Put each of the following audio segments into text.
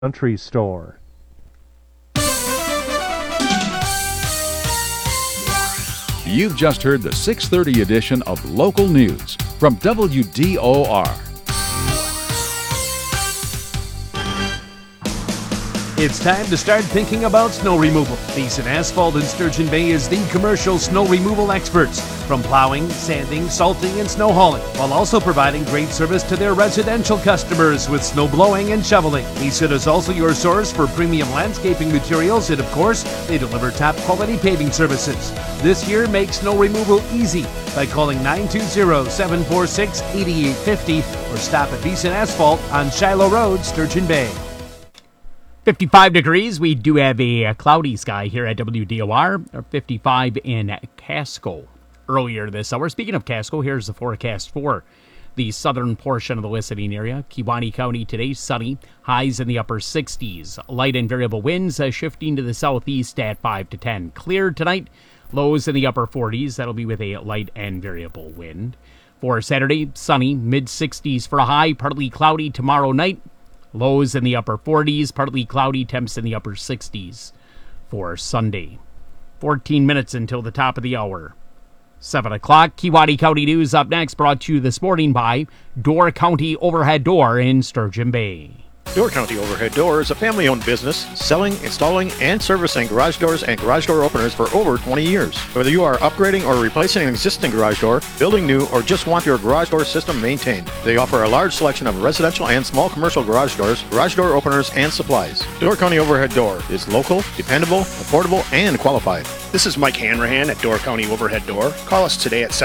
Country Store. You've just heard the 6:30 edition of Local News from WDOR. It's time to start thinking about snow removal. Beeson Asphalt in Sturgeon Bay is the commercial snow removal experts. From plowing, sanding, salting, and snow hauling, while also providing great service to their residential customers with snow blowing and shoveling. Beeson is also your source for premium landscaping materials, and of course, they deliver top quality paving services. This year, make snow removal easy by calling 920-746-8850 or stop at Beeson Asphalt on Shiloh Road, Sturgeon Bay. 55 degrees. We do have a cloudy sky here at WDOR, or 55 in Casco earlier this hour. Speaking of Casco, here's the forecast for the southern portion of the listening area. Kewaunee County today, sunny, highs in the upper 60s. Light and variable winds shifting to the southeast at 5 to 10. Clear tonight, lows in the upper 40s. That'll be with a light and variable wind. For Saturday, sunny, mid-60s for a high, partly cloudy tomorrow night. Lows in the upper 40s, partly cloudy, temps in the upper 60s for Sunday. 14 minutes until the top of the hour. 7 o'clock, Kewaunee County News up next, brought to you this morning by Door County Overhead Door in Sturgeon Bay. Door County Overhead Door is a family-owned business selling, installing, and servicing garage doors and garage door openers for over 20 years. Whether you are upgrading or replacing an existing garage door, building new, or just want your garage door system maintained, they offer a large selection of residential and small commercial garage doors, garage door openers, and supplies. Door County Overhead Door is local, dependable, affordable, and qualified. This is Mike Hanrahan at Door County Overhead Door. Call us today at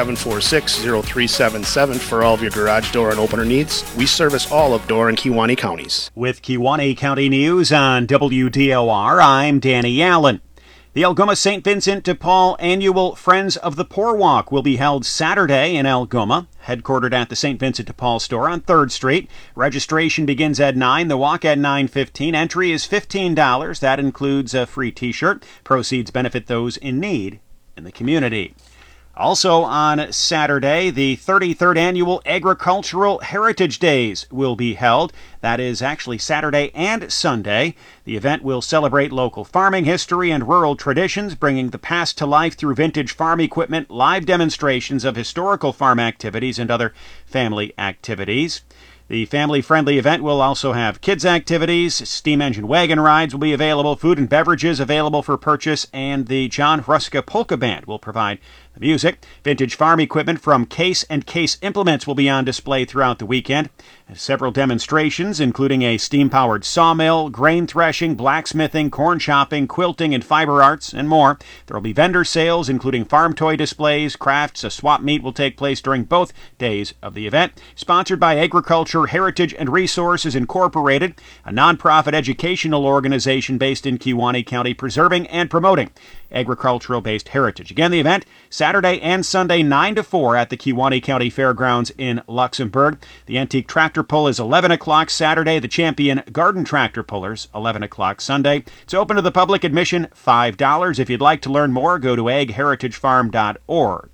746-0377 for all of your garage door and opener needs. We service all of Door and Kewaunee counties. With Kewaunee County News on WDOR, I'm Danny Allen. The Algoma St. Vincent de Paul annual Friends of the Poor Walk will be held Saturday in Algoma, headquartered at the St. Vincent de Paul store on 3rd Street. Registration begins at 9, the walk at 9:15. Entry is $15. That includes a free t-shirt. Proceeds benefit those in need in the community. Also on Saturday, the 33rd Annual Agricultural Heritage Days will be held. That is actually Saturday and Sunday. The event will celebrate local farming history and rural traditions, bringing the past to life through vintage farm equipment, live demonstrations of historical farm activities, and other family activities. The family-friendly event will also have kids' activities, steam engine wagon rides will be available, food and beverages available for purchase, and the John Hruska Polka Band will provide the music. Vintage farm equipment from Case and Case Implements will be on display throughout the weekend. Several demonstrations, including a steam-powered sawmill, grain threshing, blacksmithing, corn chopping, quilting, and fiber arts, and more. There will be vendor sales, including farm toy displays, crafts. A swap meet will take place during both days of the event. Sponsored by Agriculture, Heritage, and Resources Incorporated, a nonprofit educational organization based in Kewaunee County, preserving and promoting agricultural-based heritage. Again, the event, Saturday and Sunday, 9 to 4 at the Kewaunee County Fairgrounds in Luxembourg. The Antique Tractor Pull is 11 o'clock Saturday. The Champion Garden Tractor Pullers, 11 o'clock Sunday. It's open to the public, admission $5. If you'd like to learn more, go to agheritagefarm.org.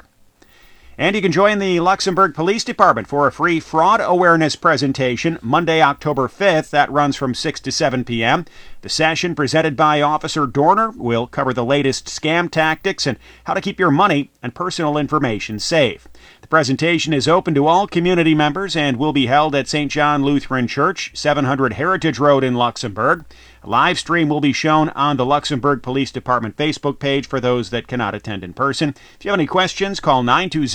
And you can join the Luxembourg Police Department for a free fraud awareness presentation Monday, October 5th. That runs from 6 to 7 p.m. The session, presented by Officer Dorner, will cover the latest scam tactics and how to keep your money and personal information safe. The presentation is open to all community members and will be held at St. John Lutheran Church, 700 Heritage Road in Luxembourg. A live stream will be shown on the Luxembourg Police Department Facebook page for those that cannot attend in person. If you have any questions, call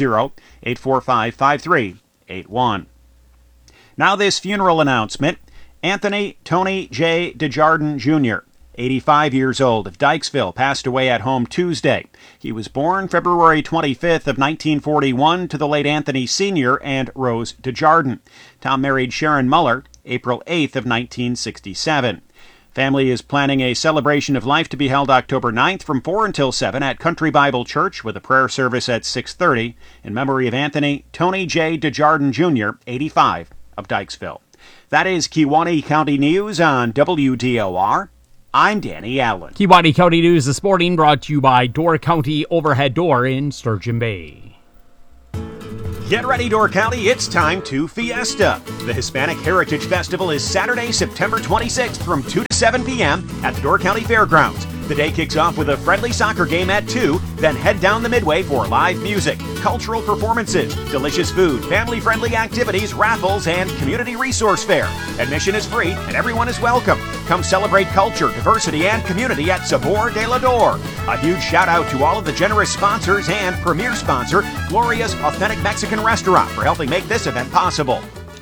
920-845-5381. Now this funeral announcement. Anthony Tony J. Desjardins Jr., 85 years old, of Dykesville, passed away at home Tuesday. He was born February 25th of 1941 to the late Anthony Sr. and Rose Desjardins. Tom married Sharon Muller April 8th of 1967. Family is planning a celebration of life to be held October 9th from 4 until 7 at Country Bible Church with a prayer service at 6:30 in memory of Anthony Tony J. Desjardins Jr., 85, of Dykesville. That is Kewaunee County News on WDOR. I'm Danny Allen. Kewaunee County News this morning brought to you by Door County Overhead Door in Sturgeon Bay. Get ready, Door County, it's time to Fiesta. The Hispanic Heritage Festival is Saturday, September 26th from 2 to 7 p.m. at the Door County Fairgrounds. The day kicks off with a friendly soccer game at 2, then head down the midway for live music, cultural performances, delicious food, family-friendly activities, raffles, and community resource fair. Admission is free and everyone is welcome. Come celebrate culture, diversity, and community at Sabor de la Door. A huge shout out to all of the generous sponsors and premier sponsor, Gloria's Authentic Mexican Restaurant, for helping make this event possible.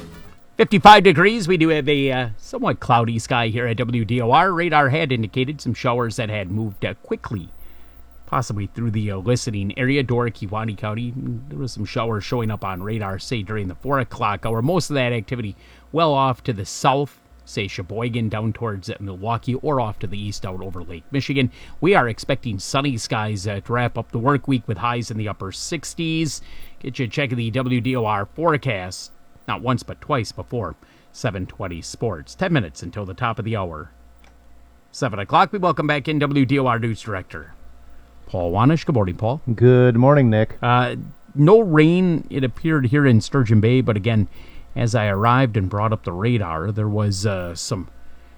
55 degrees. We do have a somewhat cloudy sky here at WDOR. Radar had indicated some showers that had moved quickly, possibly through the listening area. Door, Kewaunee County, there was some showers showing up on radar, say, during the 4 o'clock hour. Most of that activity well off to the south, say, Sheboygan, down towards Milwaukee, or off to the east out over Lake Michigan. We are expecting sunny skies to wrap up the work week with highs in the upper 60s. Get you a check of the WDOR forecast. Not once, but twice before 7:20 Sports. 10 minutes until the top of the hour. 7 o'clock, we welcome back in WDOR News Director Paul Wanish. Good morning, Paul. Good morning, Nick. No rain, it appeared, here in Sturgeon Bay, but again, as I arrived and brought up the radar, there was some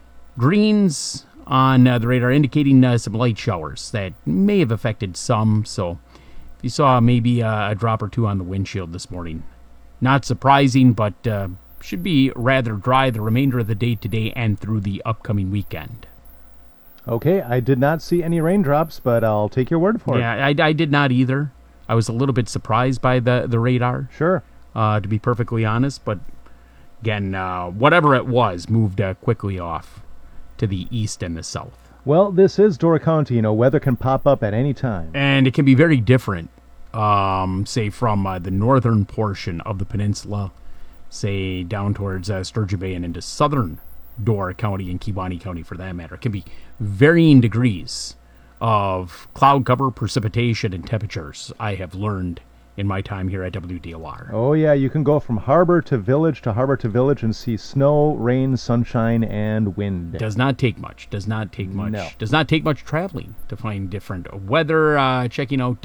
greens on the radar indicating some light showers that may have affected some. So if you saw maybe a drop or two on the windshield this morning, not surprising, but should be rather dry the remainder of the day today and through the upcoming weekend. Okay, I did not see any raindrops, but I'll take your word for it. Yeah, I did not either. I was a little bit surprised by the radar, Sure. to be perfectly honest. But again, whatever it was moved quickly off to the east and the south. Well, this is Door County. You know, weather can pop up at any time. And it can be very different, say, from the northern portion of the peninsula, say, down towards Sturgeon Bay and into southern Door County and Kewaunee County, for that matter. It can be varying degrees of cloud cover, precipitation, and temperatures, I have learned in my time here at WDOR. Oh, yeah, you can go from harbor to village and see snow, rain, sunshine, and wind. Does not take much. Does not take much. No. Does not take much traveling to find different weather. Checking out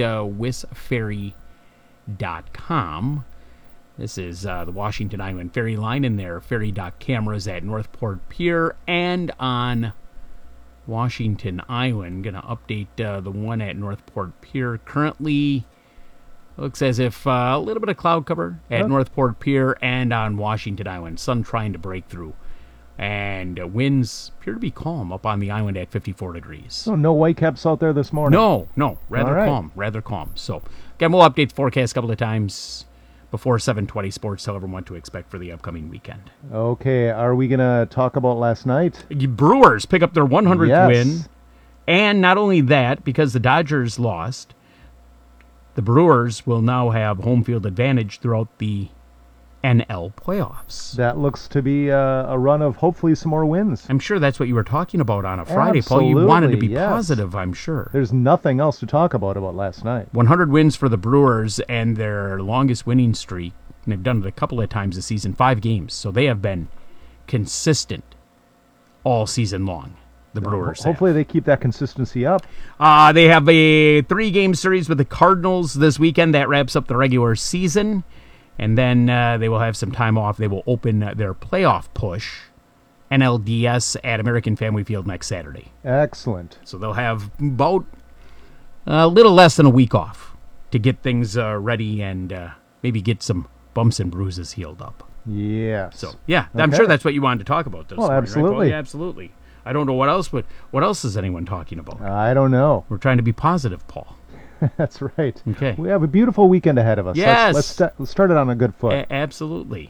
WisFerry.com. This is the Washington Island ferry line and their ferry dock cameras at Northport Pier and on Washington Island. Going to update the one at Northport Pier. Currently, looks as if a little bit of cloud cover at Northport Pier and on Washington Island. Sun trying to break through. And winds appear to be calm up on the island at 54 degrees. Oh, no whitecaps out there this morning? No, rather calm. So, again, we'll update the forecast a couple of times before 7:20 Sports, tell everyone what to expect for the upcoming weekend. Okay, are we going to talk about last night? Brewers pick up their 100th Yes. win. And not only that, because the Dodgers lost, the Brewers will now have home field advantage throughout the NL playoffs. That looks to be a run of hopefully some more wins. I'm sure that's what you were talking about on a Friday, Paul. You wanted to be Absolutely, yes. positive, I'm sure. There's nothing else to talk about last night. 100 wins for the Brewers and their longest winning streak. And they've done it a couple of times this season, 5 games. So they have been consistent all season long, the Brewers have. Hopefully they keep that consistency up. They have a 3-game series with the Cardinals this weekend. That wraps up the regular season. And then they will have some time off. They will open their playoff push, NLDS, at American Family Field next Saturday. Excellent. So they'll have about a little less than a week off to get things ready and maybe get some bumps and bruises healed up. Yes. So, yeah, I'm Okay. sure that's what you wanted to talk about this morning, right, Paul? absolutely. Yeah, absolutely. I don't know what else, but what else is anyone talking about? I don't know. We're trying to be positive, Paul. That's right. Okay. We have a beautiful weekend ahead of us. Yes. Let's start it on a good foot. Absolutely.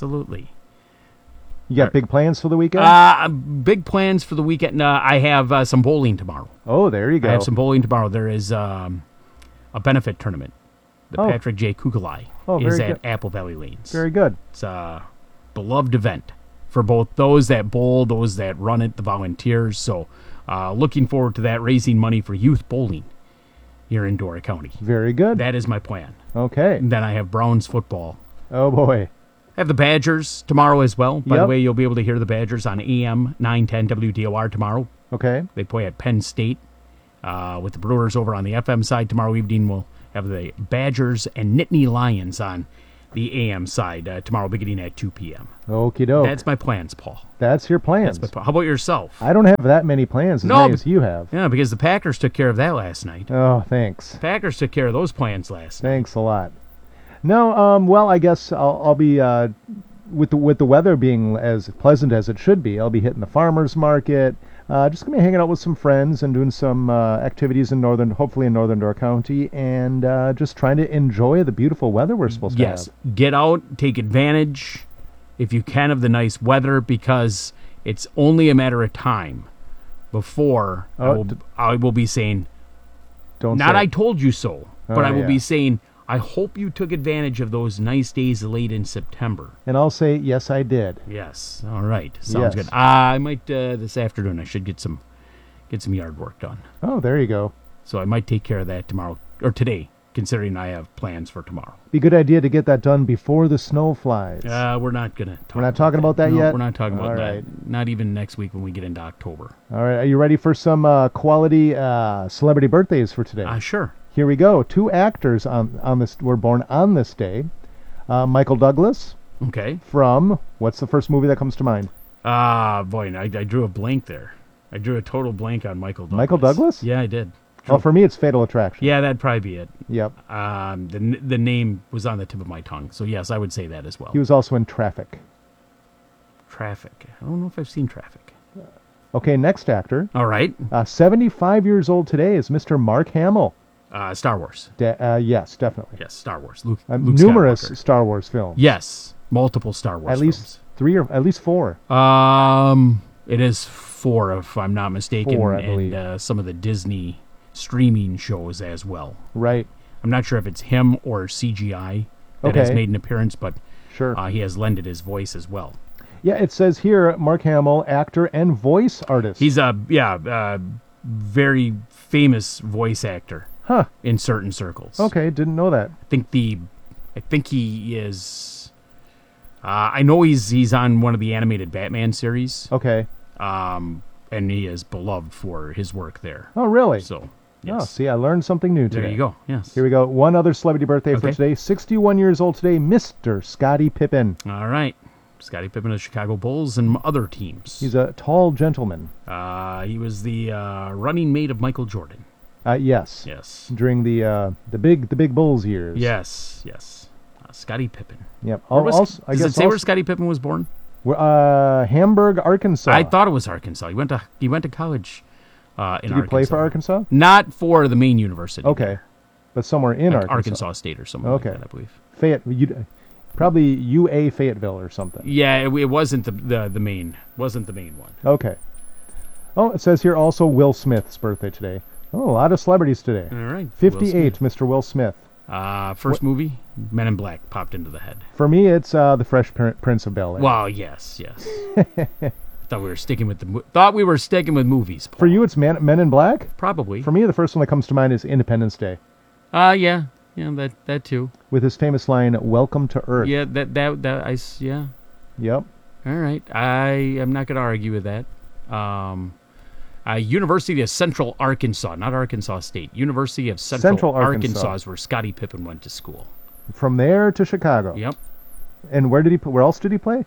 You got big plans for the weekend? Big plans for the weekend. I have some bowling tomorrow. Oh, there you go. I have some bowling tomorrow. There is a benefit tournament. The Oh. Patrick J. Kukulai Oh, is very at good. Apple Valley Lanes. Very good. It's a beloved event for both those that bowl, those that run it, the volunteers. So looking forward to that, raising money for youth bowling here in Door County. Very good. That is my plan. Okay. And then I have Browns football. Oh, boy. I have the Badgers tomorrow as well. By the Yep. way, you'll be able to hear the Badgers on AM 910 WDOR tomorrow. Okay. They play at Penn State with the Brewers over on the FM side. Tomorrow evening we'll have the Badgers and Nittany Lions on the AM side tomorrow beginning at 2 p.m. Okie doke. That's my plans, Paul. That's your plans. How about yourself? I don't have that many plans as many as you have. Yeah, because the Packers took care of that last night. Oh, thanks. Packers took care of those plans last night. Thanks a lot. No, well, I guess I'll be with the weather being as pleasant as it should be. I'll be hitting the farmers market. Just gonna be hanging out with some friends and doing some activities hopefully in northern Door County, and just trying to enjoy the beautiful weather we're supposed to have. Yes, get out, take advantage, if you can, of the nice weather, because it's only a matter of time before I will be saying, Don't not say I it. told you so, but I will yeah. be saying, I hope you took advantage of those nice days late in September. And I'll say, yes, I did. Yes. All right. Sounds Yes. good. I might this afternoon. I should get some yard work done. Oh, there you go. So I might take care of that tomorrow or today, considering I have plans for tomorrow. Be a good idea to get that done before the snow flies. We're not gonna. We're not talking about that No, yet? We're not talking about All that. right. Not even next week when we get into October. All right, are you ready for some quality celebrity birthdays for today? Sure. Here we go. 2 actors on this were born on this day. Michael Douglas Okay. from, what's the first movie that comes to mind? Boy, I drew a blank there. I drew a total blank on Michael Douglas. Michael Douglas? Yeah, I did. Well, for me, it's Fatal Attraction. Yeah, that'd probably be it. Yep. The name was on the tip of my tongue, so yes, I would say that as well. He was also in Traffic. Traffic. I don't know if I've seen Traffic. Okay, next actor. All right. 75 years old today is Mr. Mark Hamill. Star Wars. Yes, definitely. Yes, Star Wars. Luke Numerous Skywalker. Star Wars films. Yes, multiple Star Wars At least 3 or at least 4. films. It is 4, if I'm not mistaken, 4, I believe. and some of the Disney streaming shows as well. Right. I'm not sure if it's him or CGI that has Okay. made an appearance, but Sure. he has lended his voice as well. Yeah, it says here, Mark Hamill, actor and voice artist. He's a very famous voice actor Huh. in certain circles. Okay, didn't know that. I think he is. I know he's on one of the animated Batman series, Okay. and he is beloved for his work there. Oh, really? So, Oh, yes, see, I learned something new today. there you go. Yes. Here we go. One other celebrity birthday for Okay. today. 61 years old today, Mr. Scottie Pippen. All right, Scottie Pippen of the Chicago Bulls and other teams. He's a tall gentleman. He was the running mate of Michael Jordan. Yes. Yes. During the big Bulls years. Yes. Scottie Pippen. Yep. Where was- Also, I does guess it say where also- Scottie Pippen was born? Hamburg, Arkansas. I thought it was Arkansas. He went to college in Arkansas. Did he play for Arkansas? Not for the main university. Okay. there. But somewhere in Like Arkansas. Arkansas State or something Okay. like that, I believe. Probably UA Fayetteville or something. Yeah, it wasn't the main. Wasn't the main one. Okay. Oh, it says here also Will Smith's birthday today. Oh, a lot of celebrities today. All right. 58, Mr. Will Smith. First movie, Men in Black popped into the head. For me, it's The Fresh Prince of Bel-Air. Well, yes. Thought we were sticking with movies. Paul. For you, it's Men in Black? Probably. For me, the first one that comes to mind is Independence Day, Yeah, that too. with his famous line, "Welcome to Earth." Yeah, yeah. Yep. All right, I am not going to argue with that. University of Central Arkansas, not Arkansas State. University of Central Arkansas is where Scottie Pippen went to school. From there to Chicago. Yep. And where else did he play?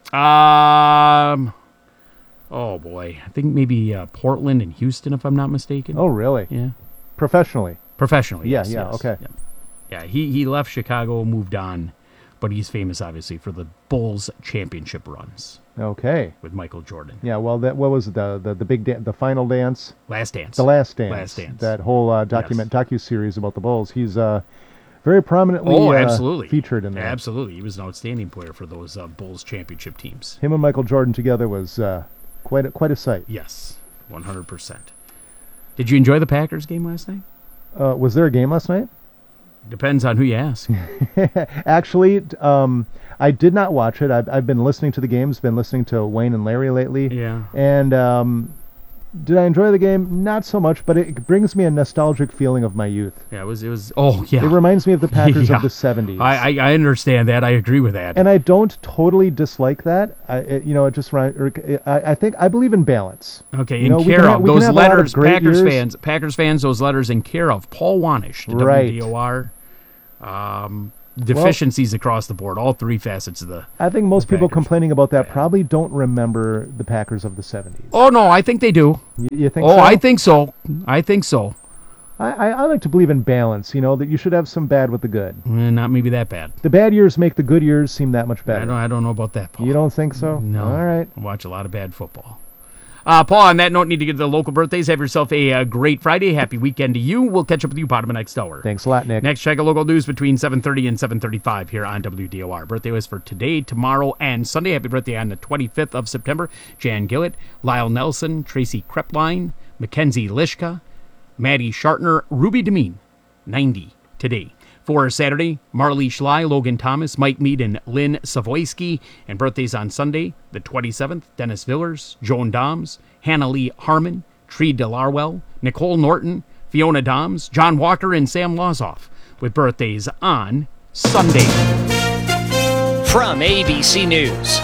Oh boy, I think maybe Portland and Houston, if I'm not mistaken. Oh, really? Yeah. Professionally. Professionally. Yeah, yes, yeah, yes. okay. Yeah, he left Chicago, moved on, but he's famous obviously for the Bulls championship runs Okay. with Michael Jordan. Yeah. Well, what was it, the big the final dance? Last Dance. The Last Dance. Last Dance. That whole docu-series about the Bulls. He's very prominently absolutely featured in that. Absolutely, he was an outstanding player for those Bulls championship teams. Him and Michael Jordan together was quite a sight. Yes, 100%. Did you enjoy the Packers game last night? Was there a game last night? Depends on who you ask. Actually, I did not watch it. I've been listening to the games, been listening to Wayne and Larry lately. Yeah. And did I enjoy the game? Not so much, but it brings me a nostalgic feeling of my youth. Yeah, it was. Oh, yeah. It reminds me of the Packers Yeah. of the 70s. I understand that. I agree with that. And I don't totally dislike that. I believe in balance. Okay, You know, in we care can of have- we can those have a lot of letters, great Packers fans, those letters in care of Paul Wanish, to Right. WDOR. deficiencies across the board, all three facets of the. I think most people Packers. complaining about that probably don't remember the Packers of the 70s. Oh no, I think they do. You think Oh, so? I think so. I think so. I like to believe in balance, that you should have some bad with the good. Not maybe that bad. The bad years make the good years seem that much better. I don't know about that, Paul. You don't think so? No. All right. I watch a lot of bad football. Paul, on that note, need to get to the local birthdays. Have yourself a great Friday. Happy weekend to you. We'll catch up with you bottom of next hour. Thanks a lot, Nick. Next, check out local news between 7:30 and 7:35 here on WDOR. Birthday was for today, tomorrow, and Sunday. Happy birthday on the 25th of September. Jan Gillett, Lyle Nelson, Tracy Krepline, Mackenzie Lishka, Maddie Shartner, Ruby Demeen, 90 today. For Saturday, Marley Schley, Logan Thomas, Mike Mead, and Lynn Savoyski. And birthdays on Sunday, the 27th, Dennis Villers, Joan Doms, Hannah Lee Harmon, Tree DeLarwell, Nicole Norton, Fiona Doms, John Walker, and Sam Lozoff, with birthdays on Sunday. From ABC News,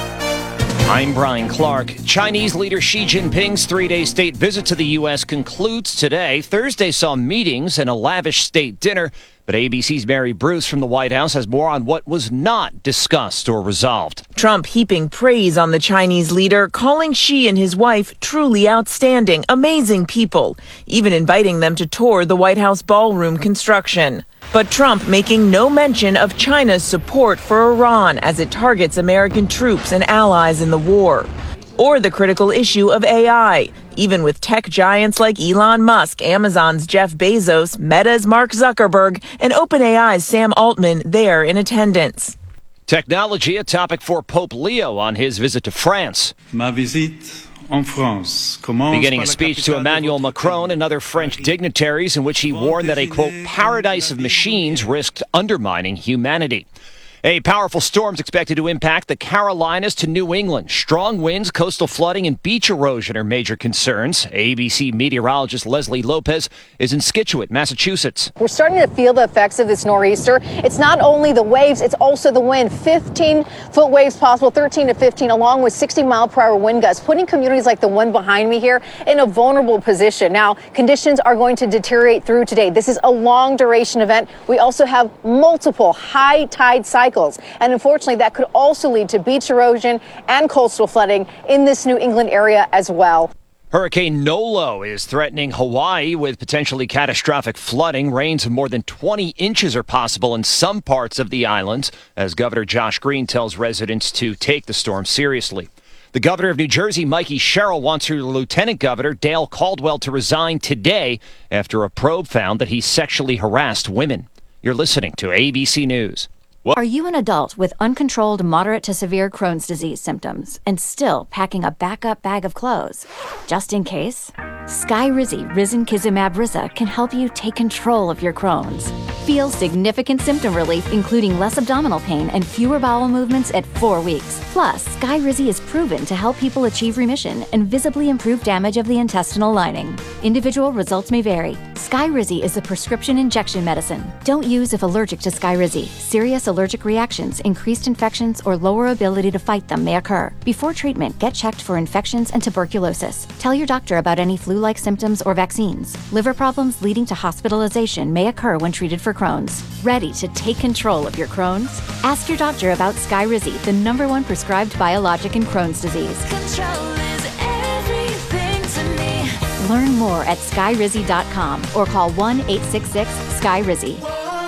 I'm Brian Clark. Chinese leader Xi Jinping's three-day state visit to the U.S. concludes today. Thursday saw meetings and a lavish state dinner, but ABC's Mary Bruce from the White House has more on what was not discussed or resolved. Trump heaping praise on the Chinese leader, calling Xi and his wife truly outstanding, amazing people, even inviting them to tour the White House ballroom construction. But Trump making no mention of China's support for Iran as it targets American troops and allies in the war. Or the critical issue of AI, even with tech giants like Elon Musk, Amazon's Jeff Bezos, Meta's Mark Zuckerberg, and OpenAI's Sam Altman there in attendance. Technology, a topic for Pope Leo on his visit to France. Ma visite en France commence Beginning par a la speech to capitale Emmanuel de votre Macron pays, and other French Paris. dignitaries in which he warned that a, quote, paradise of machines risked undermining humanity. A powerful storm's expected to impact the Carolinas to New England. Strong winds, coastal flooding, and beach erosion are major concerns. ABC meteorologist Leslie Lopez is in Scituate, Massachusetts. We're starting to feel the effects of this nor'easter. It's not only the waves, it's also the wind. 15-foot waves possible, 13 to 15, along with 60-mile-per-hour wind gusts, putting communities like the one behind me here in a vulnerable position. Now, conditions are going to deteriorate through today. This is a long-duration event. We also have multiple high-tide cycles. And unfortunately, that could also lead to beach erosion and coastal flooding in this New England area as well. Hurricane Nolo is threatening Hawaii with potentially catastrophic flooding. Rains of more than 20 inches are possible in some parts of the island, as Governor Josh Green tells residents to take the storm seriously. The governor of New Jersey, Mikey Sherrill, wants her lieutenant governor, Dale Caldwell, to resign today after a probe found that he sexually harassed women. You're listening to ABC News. Are you an adult with uncontrolled moderate to severe Crohn's disease symptoms and still packing a backup bag of clothes? Just in case? Skyrizi Risankizumab Riza can help you take control of your Crohn's. Feel significant symptom relief, including less abdominal pain and fewer bowel movements at 4 weeks. Plus, Skyrizi is proven to help people achieve remission and visibly improve damage of the intestinal lining. Individual results may vary. Skyrizi is a prescription injection medicine. Don't use if allergic to Skyrizi. Serious allergic reactions, increased infections, or lower ability to fight them may occur. Before treatment, get checked for infections and tuberculosis. Tell your doctor about any flu-like symptoms or vaccines. Liver problems leading to hospitalization may occur when treated for Crohn's. Ready to take control of your Crohn's? Ask your doctor about Skyrizi, the #1 prescribed biologic in Crohn's disease. Control is everything to me. Learn more at skyrizi.com or call 1-866-SKYRIZI.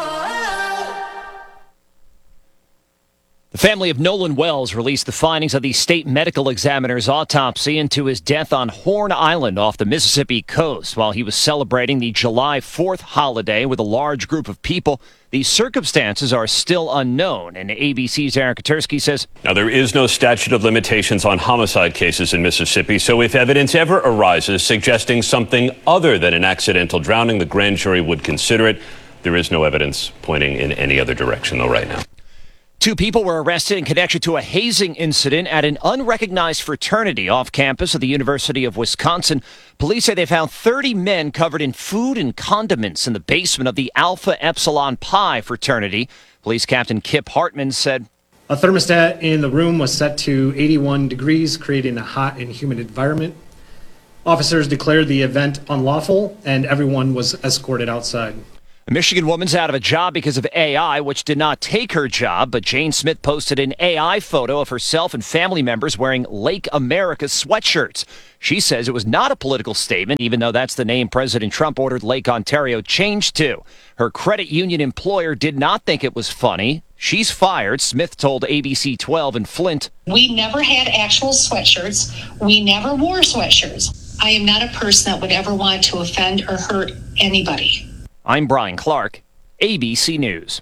The family of Nolan Wells released the findings of the state medical examiner's autopsy into his death on Horn Island off the Mississippi coast while he was celebrating the July 4th holiday with a large group of people. The circumstances are still unknown, and ABC's Aaron Katursky says, Now, there is no statute of limitations on homicide cases in Mississippi, so if evidence ever arises suggesting something other than an accidental drowning, the grand jury would consider it. There is no evidence pointing in any other direction, though, right now. 2 people were arrested in connection to a hazing incident at an unrecognized fraternity off campus of the University of Wisconsin. Police say they found 30 men covered in food and condiments in the basement of the Alpha Epsilon Pi fraternity. Police Captain Kip Hartman said, A thermostat in the room was set to 81 degrees, creating a hot and humid environment. Officers declared the event unlawful, and everyone was escorted outside. A Michigan woman's out of a job because of AI, which did not take her job, but Jane Smith posted an AI photo of herself and family members wearing Lake America sweatshirts. She says it was not a political statement, even though that's the name President Trump ordered Lake Ontario changed to. Her credit union employer did not think it was funny. She's fired, Smith told ABC 12 in Flint. We never had actual sweatshirts. We never wore sweatshirts. I am not a person that would ever want to offend or hurt anybody. I'm Brian Clark, ABC News.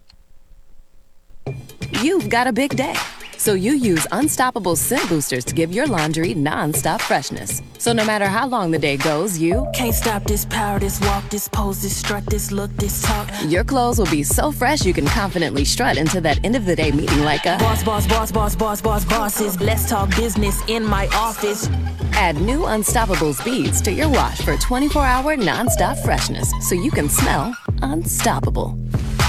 You've got a big day, so you use Unstoppable Scent Boosters to give your laundry non-stop freshness. So no matter how long the day goes, you Can't stop this power, this walk, this pose, this strut, this look, this talk. your clothes will be so fresh you can confidently strut into that end of the day meeting like a Boss, boss, boss, boss, boss, boss, bosses. Let's talk business in my office. Add new Unstoppable Beads to your wash for 24-hour non-stop freshness so you can smell unstoppable.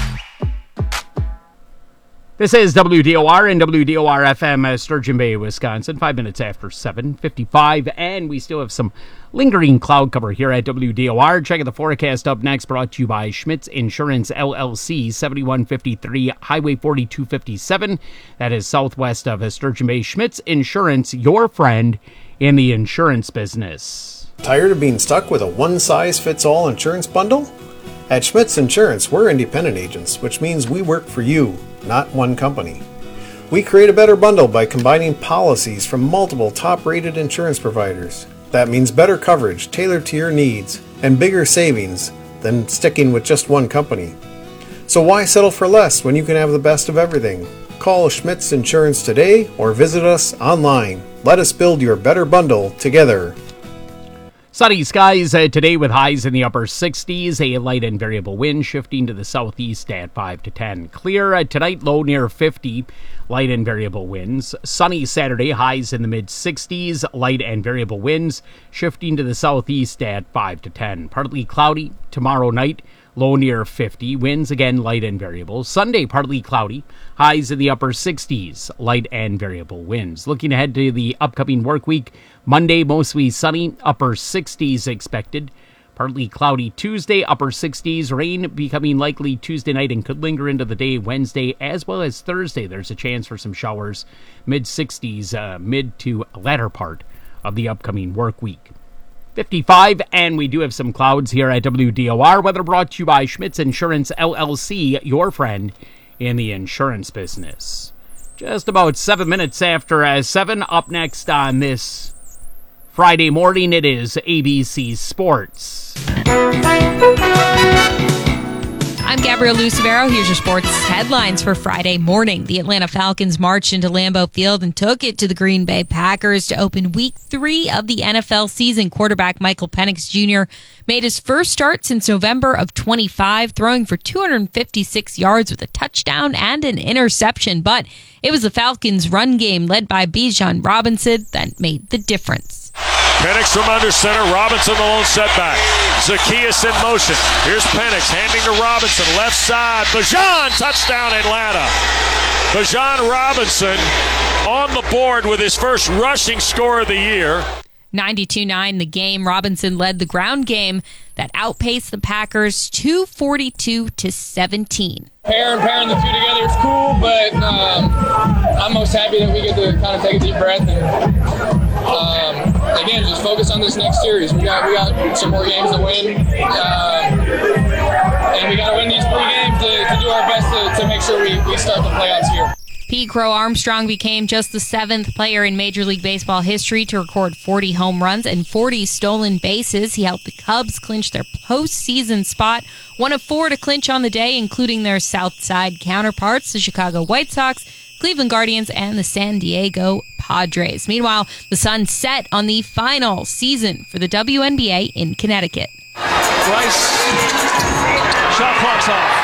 This is WDOR and WDOR-FM, Sturgeon Bay, Wisconsin. 5 minutes after 7:55, and we still have some lingering cloud cover here at WDOR. Checking the forecast up next, brought to you by Schmitz Insurance, LLC, 7153 Highway 4257. That is southwest of Sturgeon Bay. Schmitz Insurance, your friend in the insurance business. Tired of being stuck with a one-size-fits-all insurance bundle? At Schmitz Insurance, we're independent agents, which means we work for you, not one company. We create a better bundle by combining policies from multiple top-rated insurance providers. That means better coverage tailored to your needs and bigger savings than sticking with just one company. So why settle for less when you can have the best of everything? Call Schmitz Insurance today or visit us online. Let us build your better bundle together. Sunny skies today with highs in the upper 60s. A light and variable wind shifting to the southeast at 5 to 10. Clear tonight, low near 50. Light and variable winds. Sunny Saturday, highs in the mid 60s. Light and variable winds shifting to the southeast at 5 to 10. Partly cloudy tomorrow night. Low near 50. Winds again light and variable. Sunday partly cloudy. Highs in the upper 60s. Light and variable winds. Looking ahead to the upcoming work week. Monday mostly sunny. Upper 60s expected. Partly cloudy Tuesday. Upper 60s. Rain becoming likely Tuesday night and could linger into the day Wednesday as well as Thursday. There's a chance for some showers. Mid 60s. Mid to latter part of the upcoming work week. 55, and we do have some clouds here at WDOR. Weather brought to you by Schmitz Insurance, LLC, your friend in the insurance business. Just about 7 minutes after 7, up next on this Friday morning, it is ABC Sports. I'm Gabrielle Lucivero. Here's your sports headlines for Friday morning. The Atlanta Falcons marched into Lambeau Field and took it to the Green Bay Packers to open Week 3 of the NFL season. Quarterback Michael Penix Jr. made his first start since November of 25, throwing for 256 yards with a touchdown and an interception. But it was the Falcons' run game led by Bijan Robinson that made the difference. Penix from under center. Robinson the lone setback. Zacchaeus in motion. Here's Penix handing to Robinson. Left side. Bijan, touchdown Atlanta. Bijan Robinson on the board with his first rushing score of the year. 92-9 the game. Robinson led the ground game that outpaced the Packers 242-17. Pairing the two together is cool, but I'm most happy that we get to kind of take a deep breath and again just focus on this next series. We got some more games to win, and we got to win these 3 games to do our best to make sure we start the playoffs here. Pete Crow Armstrong became just the 7th player in Major League Baseball history to record 40 home runs and 40 stolen bases. He helped the Cubs clinch their postseason spot, one of 4 to clinch on the day, including their South Side counterparts, the Chicago White Sox, Cleveland Guardians, and the San Diego Padres. Meanwhile, the sun set on the final season for the WNBA in Connecticut. Rice, shot clock's off.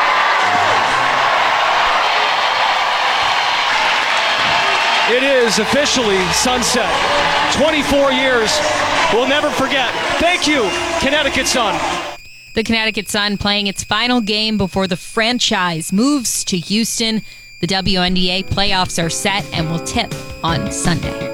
It is officially sunset. 24 years. We'll never forget. Thank you, Connecticut Sun. The Connecticut Sun playing its final game before the franchise moves to Houston. The WNBA playoffs are set and will tip on Sunday.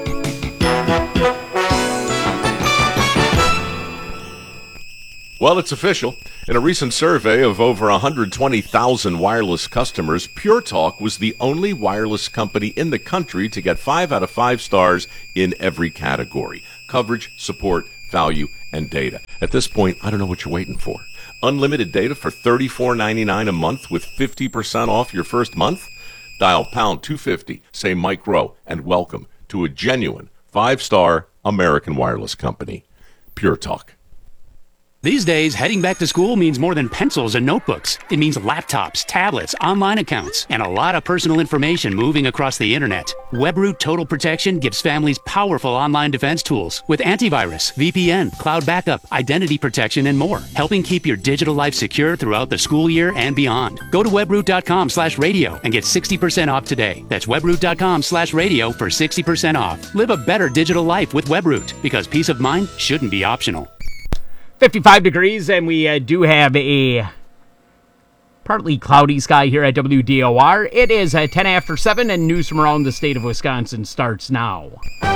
Well, it's official. In a recent survey of over 120,000 wireless customers, Pure Talk was the only wireless company in the country to get 5 out of 5 stars in every category: coverage, support, value, and data. At this point, I don't know what you're waiting for. Unlimited data for $34.99 a month with 50% off your first month? Dial pound 250, say Mike Rowe, and welcome to a genuine 5-star American wireless company. Pure Talk. These days, heading back to school means more than pencils and notebooks. It means laptops, tablets, online accounts, and a lot of personal information moving across the internet. WebRoot Total Protection gives families powerful online defense tools with antivirus, VPN, cloud backup, identity protection, and more, helping keep your digital life secure throughout the school year and beyond. Go to webroot.com/radio and get 60% off today. That's webroot.com/radio for 60% off. Live a better digital life with WebRoot, because peace of mind shouldn't be optional. 55 degrees, and we do have a partly cloudy sky here at WDOR. It is 10 after 7, and news from around the state of Wisconsin starts now.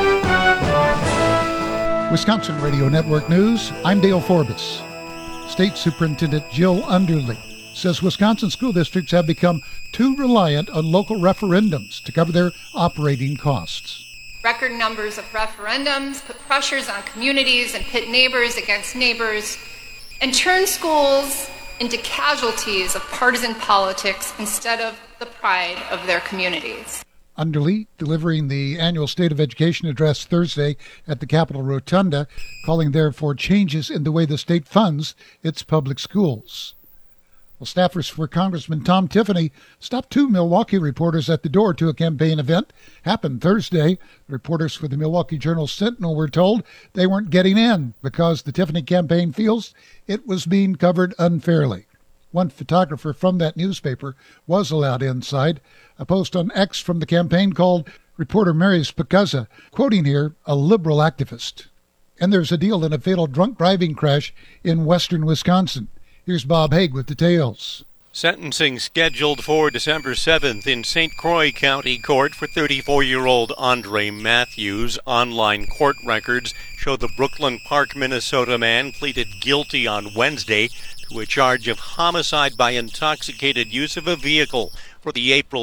Wisconsin Radio Network News, I'm Dale Forbes. State Superintendent Jill Underly says Wisconsin school districts have become too reliant on local referendums to cover their operating costs. Record numbers of referendums put pressures on communities and pit neighbors against neighbors and turn schools into casualties of partisan politics instead of the pride of their communities. Underly delivering the annual State of Education address Thursday at the Capitol Rotunda, calling there for changes in the way the state funds its public schools. Well, staffers for Congressman Tom Tiffany stopped 2 Milwaukee reporters at the door to a campaign event. Happened Thursday. Reporters for the Milwaukee Journal-Sentinel were told they weren't getting in because the Tiffany campaign feels it was being covered unfairly. One photographer from that newspaper was allowed inside. A post on X from the campaign called reporter Mary Spicuzza, quoting here, a liberal activist. And there's a deal in a fatal drunk driving crash in western Wisconsin. Here's Bob Haig with details. Sentencing scheduled for December 7th in St. Croix County Court for 34-year-old Andre Matthews. Online court records show the Brooklyn Park, Minnesota man pleaded guilty on Wednesday to a charge of homicide by intoxicated use of a vehicle for the April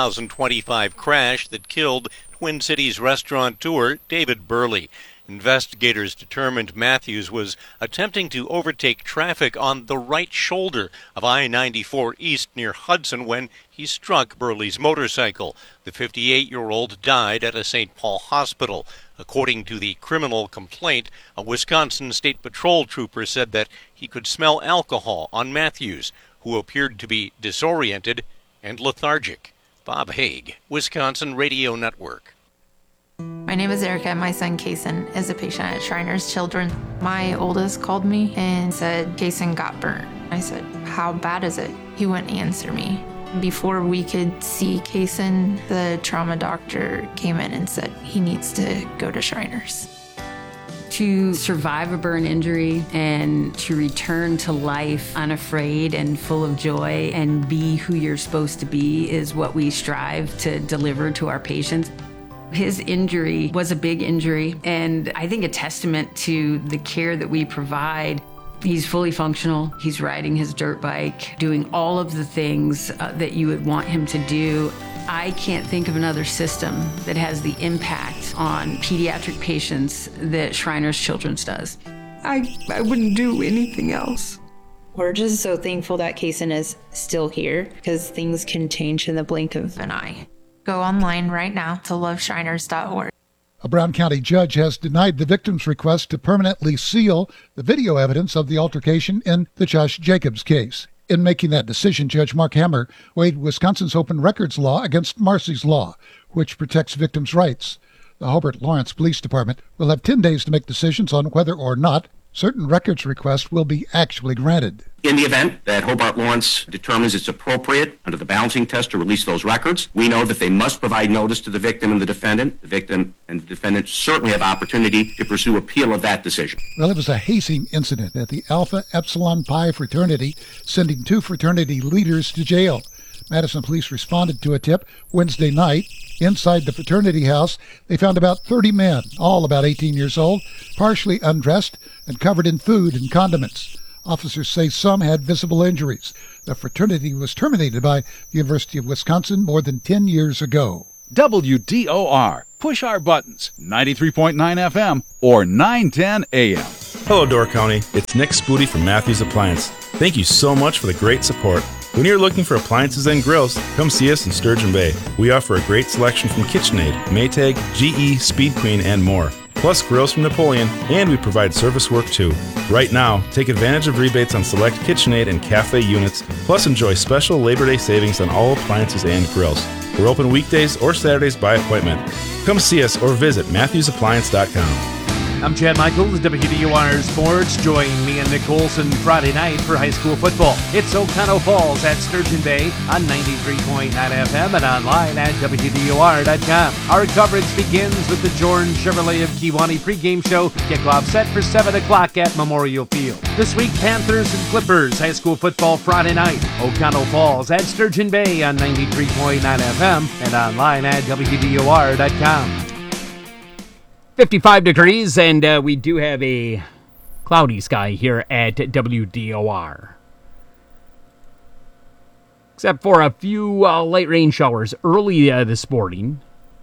2025 crash that killed Twin Cities restaurateur David Burley. Investigators determined Matthews was attempting to overtake traffic on the right shoulder of I-94 East near Hudson when he struck Burley's motorcycle. The 58-year-old died at a St. Paul hospital. According to the criminal complaint, a Wisconsin State Patrol trooper said that he could smell alcohol on Matthews, who appeared to be disoriented and lethargic. Bob Haig, Wisconsin Radio Network. My name is Erica, and my son Kason is a patient at Shriners Children. My oldest called me and said Kason got burnt. I said, how bad is it? He wouldn't answer me. Before we could see Kason, the trauma doctor came in and said he needs to go to Shriners. To survive a burn injury and to return to life unafraid and full of joy and be who you're supposed to be is what we strive to deliver to our patients. His injury was a big injury, and I think a testament to the care that we provide. He's fully functional. He's riding his dirt bike, doing all of the things that you would want him to do. I can't think of another system that has the impact on pediatric patients that Shriners Children's does. I wouldn't do anything else. We're just so thankful that Kason is still here because things can change in the blink of an eye. Go online right now to loveshriners.org. A Brown County judge has denied the victim's request to permanently seal the video evidence of the altercation in the Josh Jacobs case. In making that decision, Judge Mark Hammer weighed Wisconsin's open records law against Marsy's law, which protects victims' rights. The Hobart Lawrence Police Department will have 10 days to make decisions on whether or not certain records requests will be actually granted. In the event that Hobart Lawrence determines it's appropriate under the balancing test to release those records, we know that they must provide notice to the victim and the defendant. The victim and the defendant certainly have opportunity to pursue appeal of that decision. Well, it was a hazing incident at the Alpha Epsilon Pi fraternity, sending 2 fraternity leaders to jail. Madison police responded to a tip Wednesday night. Inside the fraternity house, they found about 30 men, all about 18 years old, partially undressed and covered in food and condiments. Officers say some had visible injuries. The fraternity was terminated by the University of Wisconsin more than 10 years ago. WDOR. Push our buttons. 93.9 FM or 910 AM. Hello, Door County. It's Nick Spoody from Matthews Appliance. Thank you so much for the great support. When you're looking for appliances and grills, come see us in Sturgeon Bay. We offer a great selection from KitchenAid, Maytag, GE, Speed Queen, and more. Plus grills from Napoleon, and we provide service work too. Right now, take advantage of rebates on select KitchenAid and cafe units, plus enjoy special Labor Day savings on all appliances and grills. We're open weekdays or Saturdays by appointment. Come see us or visit MatthewsAppliance.com. I'm Chad Michaels, WDOR Sports. Join me and Nick Olson Friday night for high school football. It's Oconto Falls at Sturgeon Bay on 93.9 FM and online at WDOR.com. Our coverage begins with the Jordan Chevrolet of Kewanee pregame show. Kickoff set for 7 o'clock at Memorial Field. This week, Panthers and Clippers high school football Friday night. Oconto Falls at Sturgeon Bay on 93.9 FM and online at WDOR.com. 55 degrees, and we do have a cloudy sky here at WDOR. Except for a few light rain showers early this morning.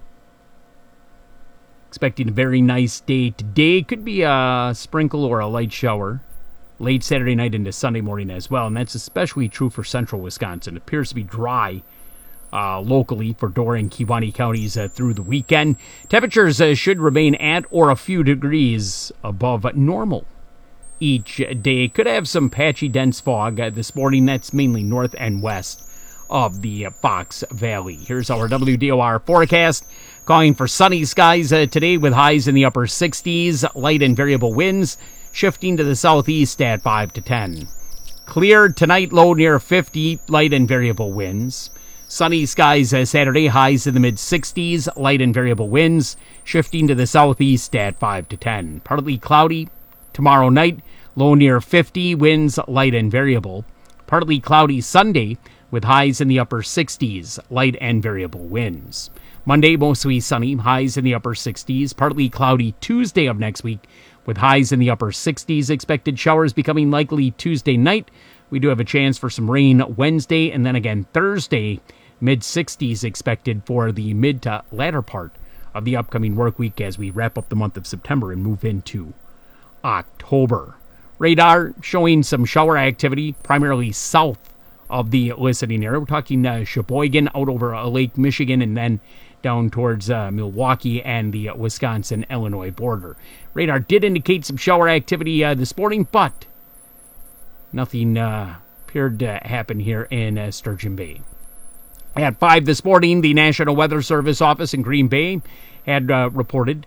Expecting a very nice day today. Could be a sprinkle or a light shower late Saturday night into Sunday morning as well, and that's especially true for central Wisconsin. It appears to be dry locally for Door and Kewanee counties through the weekend. Temperatures should remain at or a few degrees above normal each day. Could have some patchy dense fog this morning. That's mainly north and west of the Fox Valley. Here's our WDOR forecast. Calling for sunny skies today with highs in the upper 60s. Light and variable winds shifting to the southeast at 5 to 10. Clear tonight, low near 50. Light and variable winds. Sunny skies Saturday, highs in the mid-60s, light and variable winds, shifting to the southeast at 5 to 10. Partly cloudy tomorrow night, low near 50, winds light and variable. Partly cloudy Sunday, with highs in the upper 60s, light and variable winds. Monday, mostly sunny, highs in the upper 60s. Partly cloudy Tuesday of next week, with highs in the upper 60s. Expected showers becoming likely Tuesday night. We do have a chance for some rain Wednesday, and then again Thursday. Mid-60s expected for the mid to latter part of the upcoming work week as we wrap up the month of September and move into October. Radar showing some shower activity, primarily south of the listening area. We're talking Sheboygan out over Lake Michigan and then down towards Milwaukee and the Wisconsin-Illinois border. Radar did indicate some shower activity this morning, but nothing appeared to happen here in Sturgeon Bay. At 5 this morning, the National Weather Service office in Green Bay had reported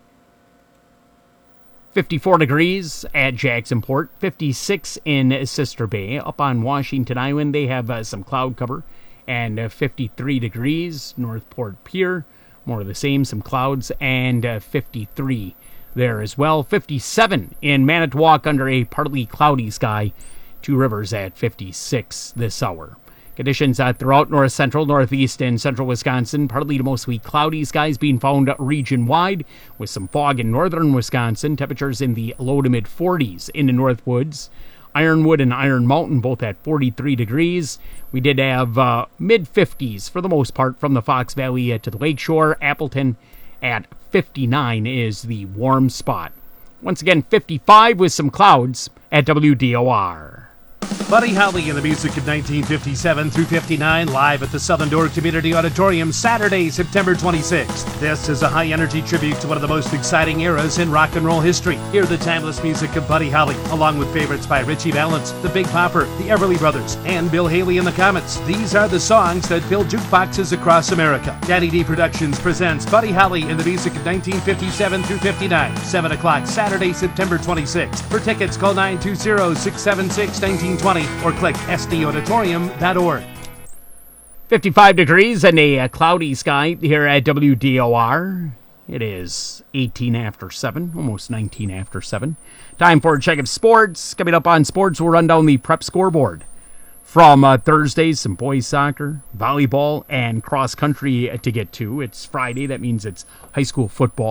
54 degrees at Jacksonport, 56 in Sister Bay. Up on Washington Island, they have some cloud cover, and 53 degrees. Northport Pier, more of the same, some clouds, and 53 there as well. 57 in Manitowoc under a partly cloudy sky. Two Rivers at 56 this hour. Conditions throughout north central, northeast, and central Wisconsin. Partly to mostly cloudy skies being found region-wide with some fog in northern Wisconsin. Temperatures in the low to mid-40s in the Northwoods. Ironwood and Iron Mountain both at 43 degrees. We did have mid-50s for the most part from the Fox Valley to the lakeshore. Appleton at 59 is the warm spot. Once again, 55 with some clouds at WDOR. Buddy Holly and the music of 1957 through 59 live at the Southern Door Community Auditorium Saturday, September 26th. This is a high-energy tribute to one of the most exciting eras in rock and roll history. Hear the timeless music of Buddy Holly, along with favorites by Richie Valens, the Big Popper, the Everly Brothers, and Bill Haley and the Comets. These are the songs that fill jukeboxes across America. Daddy D Productions presents Buddy Holly and the music of 1957 through 59, 7 o'clock Saturday, September 26th. For tickets, call 920-676-1920 or click sdauditorium.org. 55 degrees and a cloudy sky here at WDOR. It is 18 after 7, almost 19 after 7. Time for a check of sports. Coming up on sports, we'll run down the prep scoreboard. From Thursday, some boys soccer, volleyball, and cross country to get to. It's Friday, that means it's high school football.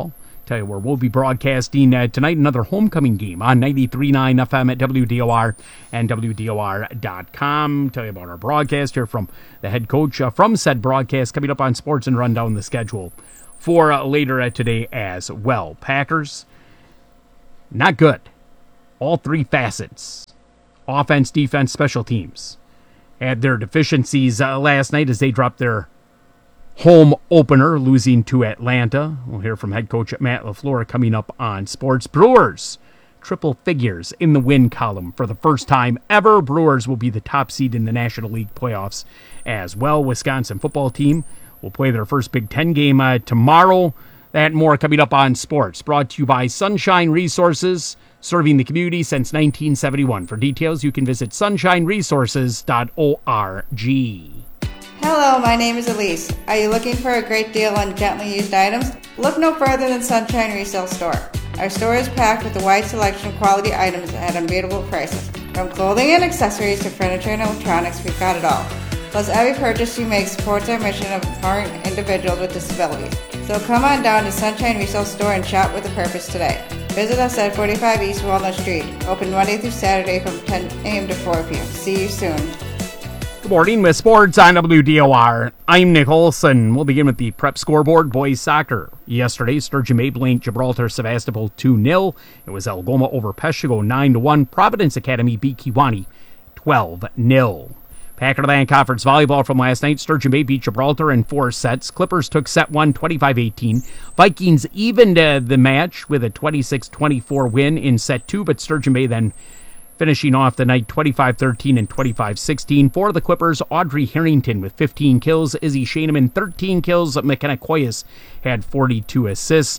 Tell you where we'll be broadcasting tonight, another homecoming game on 93.9 FM at WDOR and WDOR.com. Tell you about our broadcast here from the head coach from said broadcast coming up on sports and run down the schedule for later today as well. Packers, not good. All three facets, offense, defense, special teams, had their deficiencies last night as they dropped their home opener, losing to Atlanta. We'll hear from head coach Matt LaFleur coming up on sports. Brewers, triple figures in the win column for the first time ever. Brewers will be the top seed in the National League playoffs as well. Wisconsin football team will play their first Big Ten game tomorrow. That and more coming up on sports. Brought to you by Sunshine Resources, serving the community since 1971. For details, you can visit sunshineresources.org. Hello, my name is Elise. Are you looking for a great deal on gently used items? Look no further than Sunshine Resale Store. Our store is packed with a wide selection of quality items at unbeatable prices. From clothing and accessories to furniture and electronics, we've got it all. Plus, every purchase you make supports our mission of empowering individuals with disabilities. So come on down to Sunshine Resale Store and shop with a purpose today. Visit us at 45 East Walnut Street. Open Monday through Saturday from 10 a.m. to 4 p.m. See you soon. Good morning with sports on WDOR. I'm Nick Olson. We'll begin with the prep scoreboard. Boys soccer. Yesterday, Sturgeon Bay blanked Gibraltar Sevastopol 2-0. It was Algoma over Peshtigo 9-1. Providence Academy beat Kewanee 12-0. Packer-Land Conference volleyball from last night. Sturgeon Bay beat Gibraltar in 4 sets. Clippers took set 1, 25-18. Vikings evened the match with a 26-24 win in set 2, but Sturgeon Bay then finishing off the night 25-13 and 25-16. For the Clippers, Audrey Harrington with 15 kills. Izzy Shaneman, 13 kills. McKenna Koyas had 42 assists.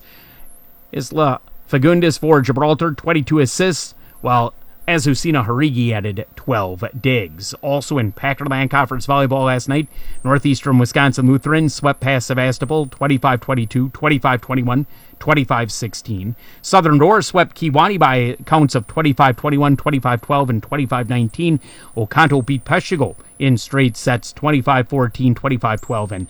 Isla Fagundes for Gibraltar, 22 assists, while Azucena Harigi added 12 digs. Also in Packer-Land Conference volleyball last night, Northeastern Wisconsin Lutheran swept past Sevastopol 25-22, 25-21, 25-16. Southern Door swept Kewanee by counts of 25-21, 25-12, and 25-19. Oconto beat Peshtigo in straight sets 25-14, 25-12, and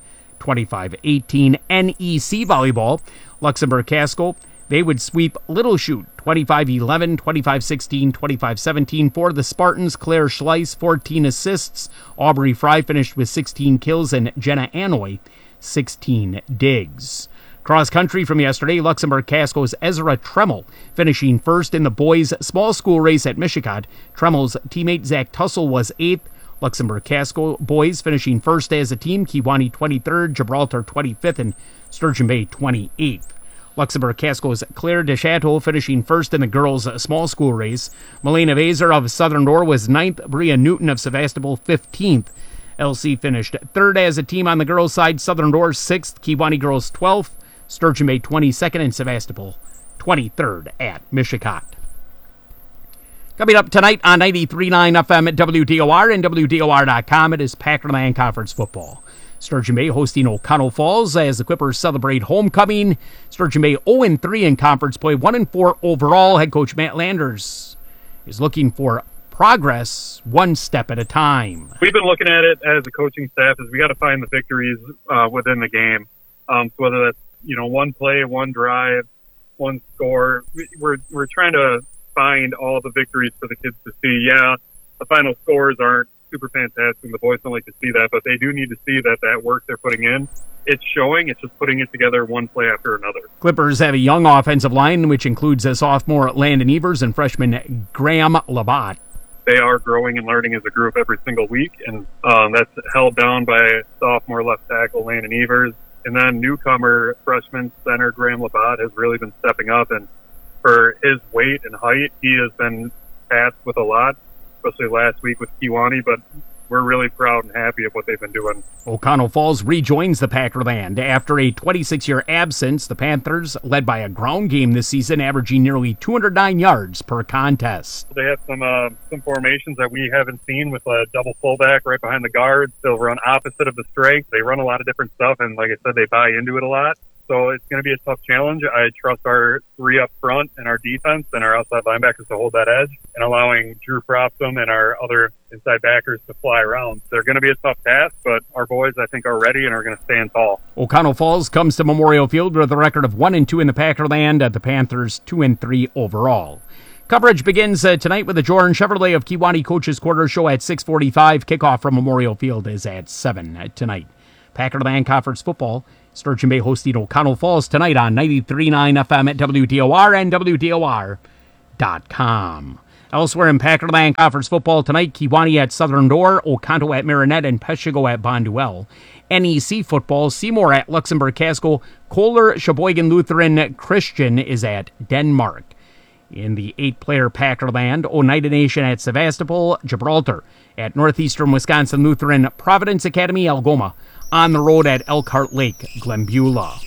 25-18. NEC volleyball, Luxembourg Casco, they would sweep Little Chute 25-11, 25-16, 25-17. For the Spartans, Claire Schleiss, 14 assists. Aubrey Fry finished with 16 kills, and Jenna Anoy, 16 digs. Cross country from yesterday, Luxembourg Casco's Ezra Tremmel finishing first in the boys' small school race at Michigan. Tremmel's teammate Zach Tussle was 8th. Luxembourg Casco boys finishing first as a team. Kewanee 23rd, Gibraltar 25th, and Sturgeon Bay 28th. Luxembourg Casco's Claire Deschâteau finishing first in the girls' small school race. Milena Vaser of Southern Door was 9th. Bria Newton of Sevastopol 15th. LC finished 3rd as a team on the girls' side. Southern Door 6th. Kewanee girls 12th. Sturgeon Bay 22nd, and Sevastopol 23rd at Michigan. Coming up tonight on 93.9 FM at WDOR and WDOR.com, it is Packer-Land Conference football. Sturgeon Bay hosting O'Connell Falls as the Clippers celebrate homecoming. Sturgeon Bay 0-3 in conference play, 1-4 overall. Head coach Matt Landers is looking for progress one step at a time. We've been looking at it as a coaching staff as we got to find the victories within the game. So whether that's one play, one drive, one score, we're trying to find all the victories for the kids to see. Yeah, the final scores aren't super fantastic, and the boys don't like to see that, but they do need to see that work they're putting in, it's showing. It's just putting it together one play after another. Clippers have a young offensive line, which includes a sophomore Landon Evers and freshman Graham Labatt. They are growing and learning as a group every single week, and that's held down by sophomore left tackle Landon Evers. And then newcomer freshman center Graham Labatt has really been stepping up, and for his weight and height, he has been tasked with a lot, especially last week with Kewanee, but we're really proud and happy of what they've been doing. O'Connell Falls rejoins the Packer-Land. After a 26-year absence, the Panthers, led by a ground game this season, averaging nearly 209 yards per contest. They have some formations that we haven't seen with a double fullback right behind the guards. They'll run opposite of the strength. They run a lot of different stuff, and like I said, they buy into it a lot. So it's going to be a tough challenge. I trust our three up front and our defense and our outside linebackers to hold that edge, and allowing Drew Frostum and our other inside backers to fly around. They're going to be a tough task, but our boys, I think, are ready and are going to stand tall. O'Connell Falls comes to Memorial Field with a record of 1-2 in the Packerland. The Panthers 2-3 overall. Coverage begins tonight with the Jordan Chevrolet of Kewanee Coaches Quarter show at 6:45. Kickoff from Memorial Field is at 7 tonight. Packerland Conference Football. Sturgeon Bay hosting O'Connell Falls tonight on 93.9 FM at WDOR and WDOR.com. Elsewhere in Packerland Conference Football tonight, Kewanee at Southern Door, Oconto at Marinette, and Peshigo at Bonduel. NEC Football, Seymour at Luxembourg Casco, Kohler Sheboygan Lutheran Christian is at Denmark. In the 8-player Packerland, Oneida Nation at Sevastopol, Gibraltar at Northeastern Wisconsin Lutheran, Providence Academy, Algoma, on the road at Elkhart Lake, Glenbeulah.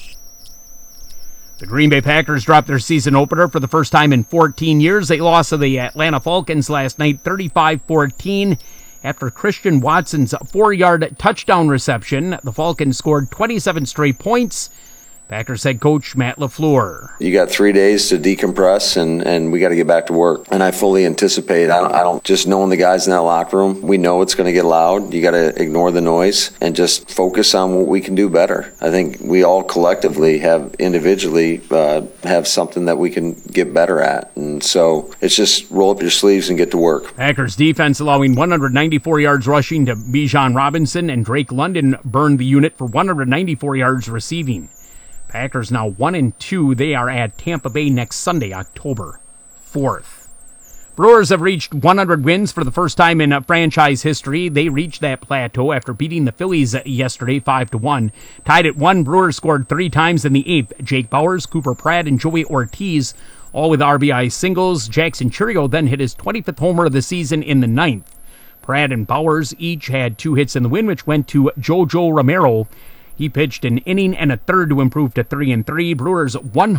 The Green Bay Packers dropped their season opener for the first time in 14 years. They lost to the Atlanta Falcons last night, 35-14. After Christian Watson's 4-yard touchdown reception, the Falcons scored 27 straight points. Packers head coach Matt LaFleur. You got 3 days to decompress, and we got to get back to work. And I fully anticipate, I don't just knowing the guys in that locker room, we know it's going to get loud. You got to ignore the noise and just focus on what we can do better. I think we all collectively have individually have something that we can get better at. And so it's just roll up your sleeves and get to work. Packers defense allowing 194 yards rushing to Bijan Robinson, and Drake London burned the unit for 194 yards receiving. Packers now 1-2. They are at Tampa Bay next Sunday, October 4th. Brewers have reached 100 wins for the first time in franchise history. They reached that plateau after beating the Phillies yesterday 5-1. Tied at 1, Brewers scored 3 times in the 8th. Jake Bowers, Cooper Pratt, and Joey Ortiz, all with RBI singles. Jackson Chirico then hit his 25th homer of the season in the 9th. Pratt and Bowers each had 2 hits in the win, which went to Jojo Romero. He pitched an inning and a third to improve to 3-3. Brewers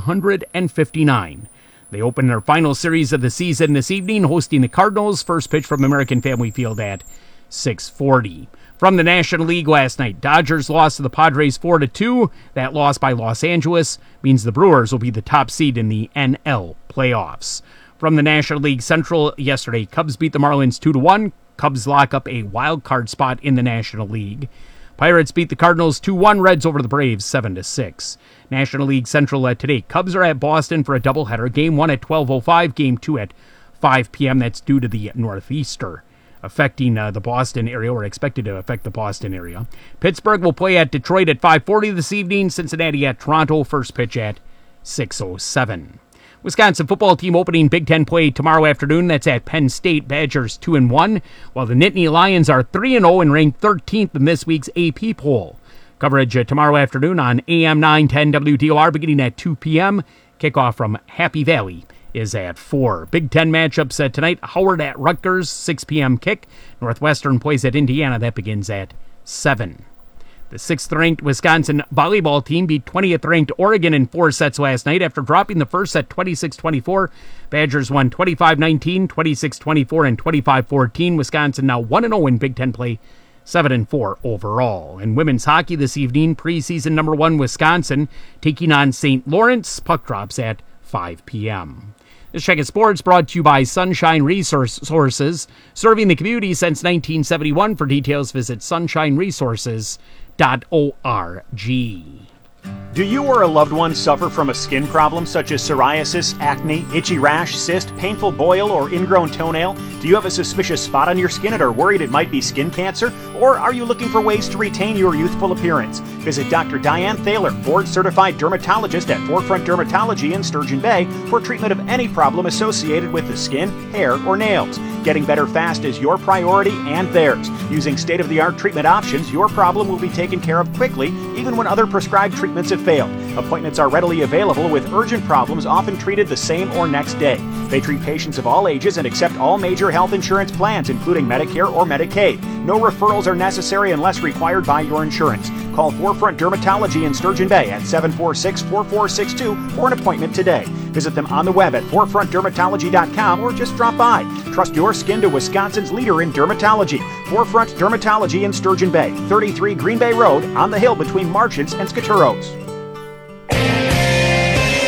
159. They open their final series of the season this evening, hosting the Cardinals. First pitch from American Family Field at 6:40. From the National League last night, Dodgers lost to the Padres 4-2. That loss by Los Angeles means the Brewers will be the top seed in the NL playoffs. From the National League Central yesterday, Cubs beat the Marlins 2-1. Cubs lock up a wild card spot in the National League. Pirates beat the Cardinals 2-1. Reds over the Braves 7-6. National League Central today. Cubs are at Boston for a doubleheader. Game 1 at 12:05. Game 2 at 5 p.m. That's due to the northeaster affecting the Boston area, or expected to affect the Boston area. Pittsburgh will play at Detroit at 5:40 this evening. Cincinnati at Toronto. First pitch at 6:07. Wisconsin football team opening Big Ten play tomorrow afternoon. That's at Penn State. Badgers 2-1, while the Nittany Lions are 3-0 and ranked 13th in this week's AP poll. Coverage tomorrow afternoon on AM 910 WDOR beginning at 2 p.m. Kickoff from Happy Valley is at 4. Big Ten matchups tonight. Howard at Rutgers, 6 p.m. kick. Northwestern plays at Indiana. That begins at 7. The 6th-ranked Wisconsin volleyball team beat 20th-ranked Oregon in 4 sets last night after dropping the first set 26-24. Badgers won 25-19, 26-24, and 25-14. Wisconsin now 1-0 in Big Ten play, 7-4 overall. In women's hockey this evening, preseason number 1 Wisconsin taking on St. Lawrence. Puck drops at 5 p.m. This check of sports brought to you by Sunshine Resources, serving the community since 1971. For details, visit sunshineresources.org. Do you or a loved one suffer from a skin problem such as psoriasis, acne, itchy rash, cyst, painful boil, or ingrown toenail? Do you have a suspicious spot on your skin and are worried it might be skin cancer? Or are you looking for ways to retain your youthful appearance? Visit Dr. Diane Thaler, board-certified dermatologist at Forefront Dermatology in Sturgeon Bay for treatment of any problem associated with the skin, hair, or nails. Getting better fast is your priority and theirs. Using state-of-the-art treatment options, your problem will be taken care of quickly, even when other prescribed treatments have failed. Appointments are readily available, with urgent problems often treated the same or next day. They treat patients of all ages and accept all major health insurance plans, including Medicare or Medicaid. No referrals are necessary unless required by your insurance. Call Forefront Dermatology in Sturgeon Bay at 746-4462 for an appointment today. Visit them on the web at forefrontdermatology.com or just drop by. Trust your skin to Wisconsin's leader in dermatology. Forefront Dermatology in Sturgeon Bay, 33 Green Bay Road, on the hill between Marchants and Skaturos.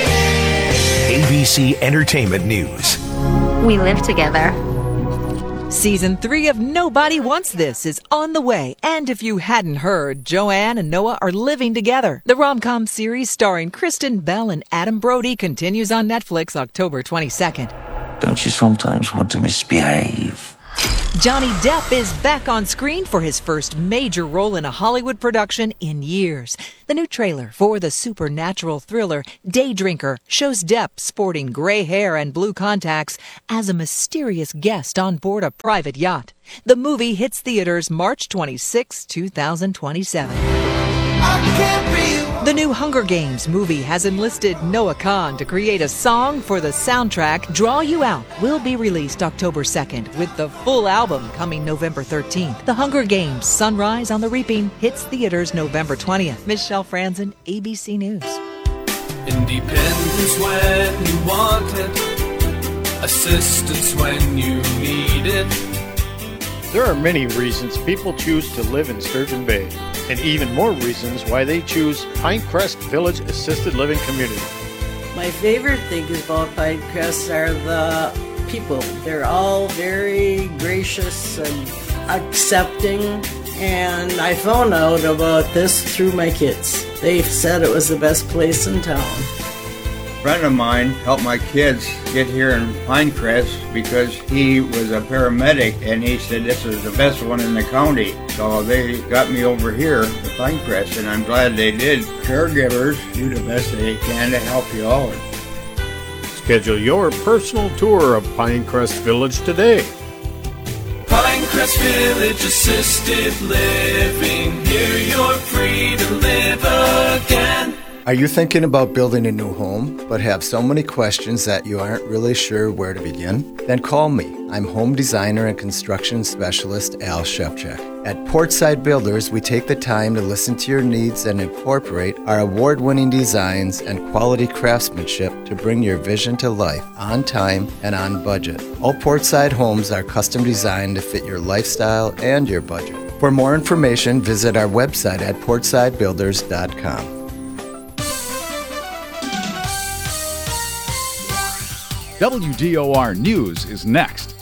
ABC Entertainment News. We live together. Season 3 of Nobody Wants This is on the way, and if you hadn't heard, Joanne and Noah are living together. The rom-com series starring Kristen Bell and Adam Brody continues on Netflix October 22nd. Don't you sometimes want to misbehave? Johnny Depp is back on screen for his first major role in a Hollywood production in years. The new trailer for the supernatural thriller Day Drinker shows Depp sporting gray hair and blue contacts as a mysterious guest on board a private yacht. The movie hits theaters March 26, 2027. The new Hunger Games movie has enlisted Noah Kahn to create a song for the soundtrack. Draw You Out will be released October 2nd, with the full album coming November 13th. The Hunger Games Sunrise on the Reaping hits theaters November 20th. Michelle Franzen, ABC News. Independence when you want it, assistance when you need it. There are many reasons people choose to live in Sturgeon Bay, and even more reasons why they choose Pinecrest Village Assisted Living Community. My favorite thing about Pinecrest are the people. They're all very gracious and accepting, and I found out about this through my kids. They said it was the best place in town. A friend of mine helped my kids get here in Pinecrest because he was a paramedic, and he said this is the best one in the county. So they got me over here to Pinecrest, and I'm glad they did. Caregivers do the best they can to help you out. Schedule your personal tour of Pinecrest Village today. Pinecrest Village Assisted Living. Here you're free to live again. Are you thinking about building a new home, but have so many questions that you aren't really sure where to begin? Then call me. I'm home designer and construction specialist Al Shevchuk. At Portside Builders, we take the time to listen to your needs and incorporate our award-winning designs and quality craftsmanship to bring your vision to life on time and on budget. All Portside homes are custom designed to fit your lifestyle and your budget. For more information, visit our website at portsidebuilders.com. WDOR News is next.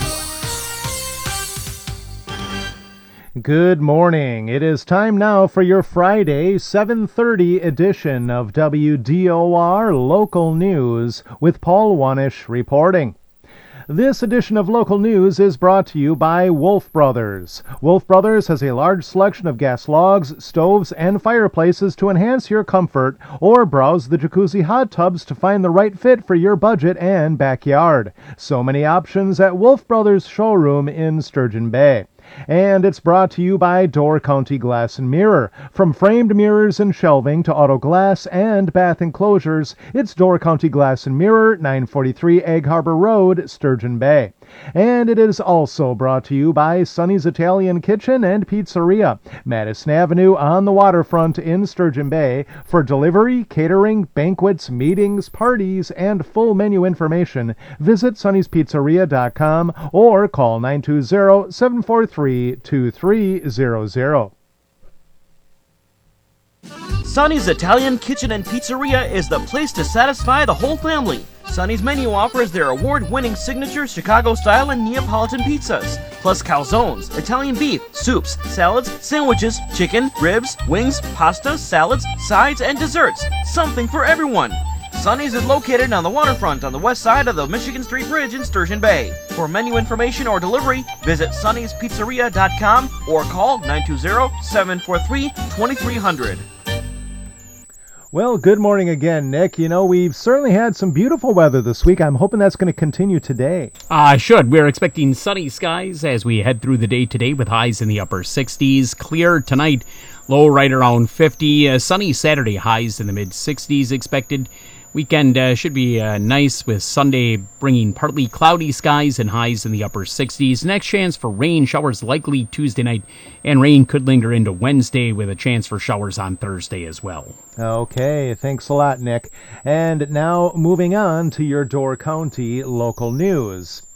Good morning. It is time now for your Friday 7:30 edition of WDOR Local News with Paul Wanish reporting. This edition of Local News is brought to you by Wolf Brothers. Wolf Brothers has a large selection of gas logs, stoves, and fireplaces to enhance your comfort, or browse the jacuzzi hot tubs to find the right fit for your budget and backyard. So many options at Wolf Brothers showroom in Sturgeon Bay. And it's brought to you by Door County Glass and Mirror. From framed mirrors and shelving to auto glass and bath enclosures, it's Door County Glass and Mirror, 943 Egg Harbor Road, Sturgeon Bay. And it is also brought to you by Sonny's Italian Kitchen and Pizzeria, Madison Avenue on the waterfront in Sturgeon Bay. For delivery, catering, banquets, meetings, parties, and full menu information, visit sonnyspizzeria.com or call 920-743-2300. Sonny's Italian Kitchen and Pizzeria is the place to satisfy the whole family. Sonny's menu offers their award-winning signature Chicago-style and Neapolitan pizzas, plus calzones, Italian beef, soups, salads, sandwiches, chicken, ribs, wings, pasta, salads, sides, and desserts. Something for everyone. Sonny's is located on the waterfront on the west side of the Michigan Street Bridge in Sturgeon Bay. For menu information or delivery, visit sonnyspizzeria.com or call 920-743-2300. Well, good morning again, Nick. You know, we've certainly had some beautiful weather this week. I'm hoping that's going to continue today. Should. We're expecting sunny skies as we head through the day today with highs in the upper 60s. Clear tonight, low right around 50. Sunny Saturday, highs in the mid-60s expected. Weekend should be nice with Sunday bringing partly cloudy skies and highs in the upper 60s. Next chance for rain, showers likely Tuesday night, and rain could linger into Wednesday with a chance for showers on Thursday as well. Okay, thanks a lot, Nick. And now moving on to your Door County local news.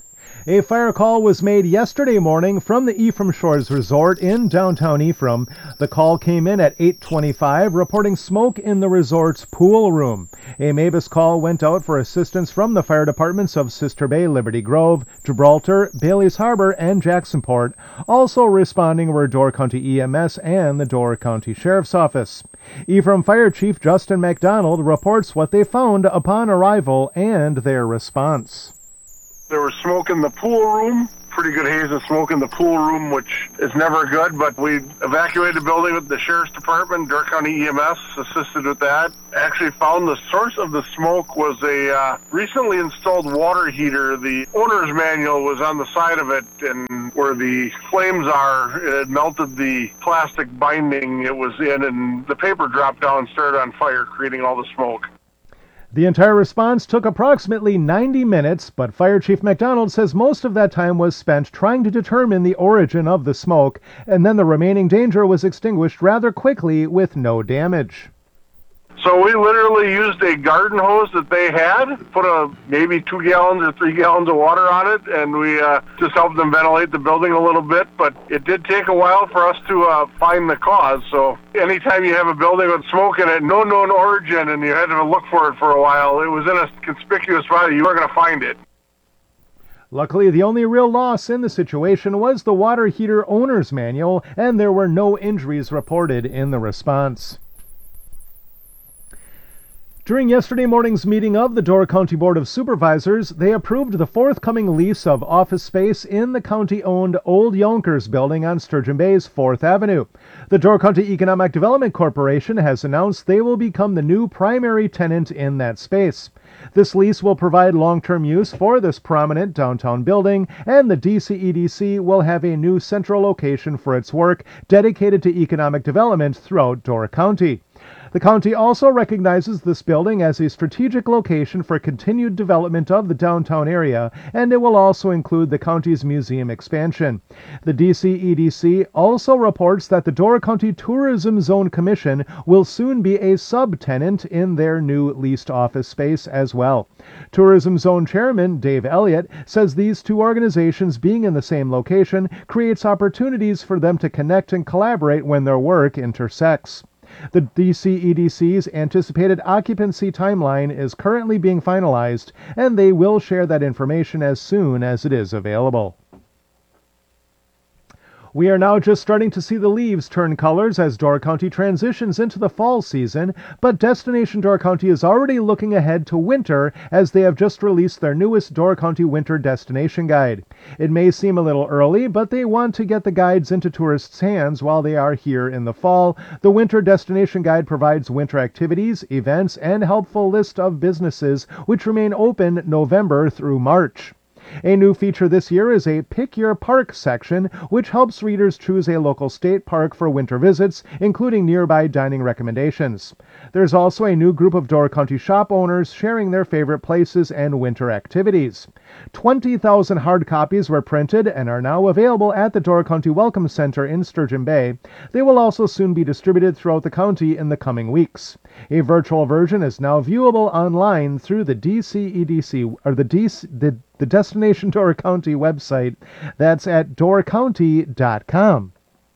A fire call was made yesterday morning from the Ephraim Shores Resort in downtown Ephraim. The call came in at 8:25, reporting smoke in the resort's pool room. A MABUS call went out for assistance from the fire departments of Sister Bay, Liberty Grove, Gibraltar, Bailey's Harbor, and Jacksonport. Also responding were Door County EMS and the Door County Sheriff's Office. Ephraim Fire Chief Justin McDonald reports what they found upon arrival and their response. There was smoke in the pool room, pretty good haze of smoke in the pool room, which is never good, but we evacuated the building with the Sheriff's Department. Door County EMS assisted with that. Actually found the source of the smoke was a recently installed water heater. The owner's manual was on the side of it, and where the flames are, it melted the plastic binding it was in, and the paper dropped down and started on fire, creating all the smoke. The entire response took approximately 90 minutes, but Fire Chief McDonald says most of that time was spent trying to determine the origin of the smoke, and then the remaining danger was extinguished rather quickly with no damage. So we literally used a garden hose that they had, put maybe 2 gallons or 3 gallons of water on it, and we just helped them ventilate the building a little bit. But it did take a while for us to find the cause. So anytime you have a building with smoke in it, no known origin, and you had to look for it for a while, it was in a conspicuous spot, you weren't going to find it. Luckily, the only real loss in the situation was the water heater owner's manual, and there were no injuries reported in the response. During yesterday morning's meeting of the Door County Board of Supervisors, they approved the forthcoming lease of office space in the county-owned Old Yonkers building on Sturgeon Bay's 4th Avenue. The Door County Economic Development Corporation has announced they will become the new primary tenant in that space. This lease will provide long-term use for this prominent downtown building, and the DCEDC will have a new central location for its work dedicated to economic development throughout Door County. The county also recognizes this building as a strategic location for continued development of the downtown area, and it will also include the county's museum expansion. The DCEDC also reports that the Door County Tourism Zone Commission will soon be a subtenant in their new leased office space as well. Tourism Zone Chairman Dave Elliott says these two organizations being in the same location creates opportunities for them to connect and collaborate when their work intersects. The DCEDC's anticipated occupancy timeline is currently being finalized, and they will share that information as soon as it is available. We are now just starting to see the leaves turn colors as Door County transitions into the fall season, but Destination Door County is already looking ahead to winter as they have just released their newest Door County Winter Destination Guide. It may seem a little early, but they want to get the guides into tourists' hands while they are here in the fall. The Winter Destination Guide provides winter activities, events, and helpful list of businesses which remain open November through March. A new feature this year is a Pick Your Park section, which helps readers choose a local state park for winter visits, including nearby dining recommendations. There's also a new group of Door County shop owners sharing their favorite places and winter activities. 20,000 hard copies were printed and are now available at the Door County Welcome Center in Sturgeon Bay. They will also soon be distributed throughout the county in the coming weeks. A virtual version is now viewable online through the DCEDC, or the Destination Door County website. That's at doorcounty.com.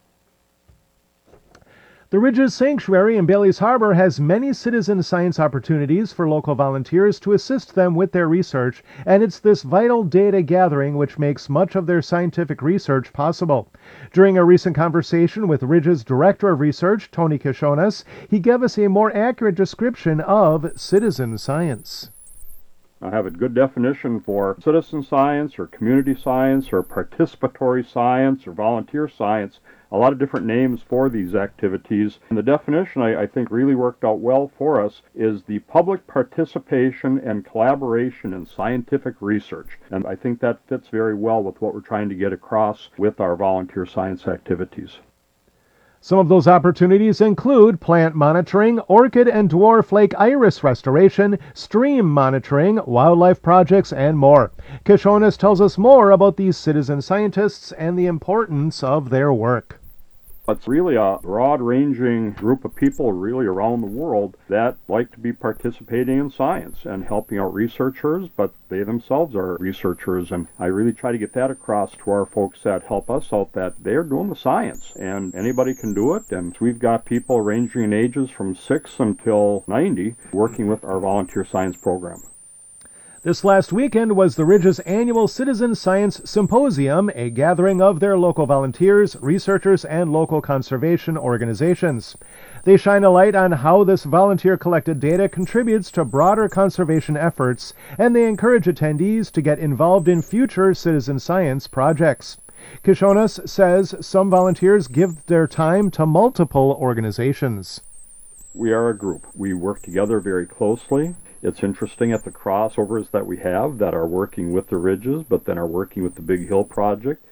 The Ridges Sanctuary in Bailey's Harbor has many citizen science opportunities for local volunteers to assist them with their research, and it's this vital data gathering which makes much of their scientific research possible. During a recent conversation with Ridges Director of Research, Tony Kishonas, he gave us a more accurate description of citizen science. I have a good definition for citizen science or community science or participatory science or volunteer science. A lot of different names for these activities. And the definition I think really worked out well for us is the public participation and collaboration in scientific research. And I think that fits very well with what we're trying to get across with our volunteer science activities. Some of those opportunities include plant monitoring, orchid and dwarf lake iris restoration, stream monitoring, wildlife projects, and more. Kishonas tells us more about these citizen scientists and the importance of their work. It's really a broad-ranging group of people really around the world that like to be participating in science and helping out researchers, but they themselves are researchers, and I really try to get that across to our folks that help us out, that they're doing the science, and anybody can do it, and we've got people ranging in ages from 6 until 90 working with our volunteer science program. This last weekend was the Ridge's annual Citizen Science Symposium, a gathering of their local volunteers, researchers, and local conservation organizations. They shine a light on how this volunteer-collected data contributes to broader conservation efforts, and they encourage attendees to get involved in future citizen science projects. Kishonas says some volunteers give their time to multiple organizations. We are a group. We work together very closely. It's interesting at the crossovers that we have that are working with the Ridges, but then are working with the Big Hill Project.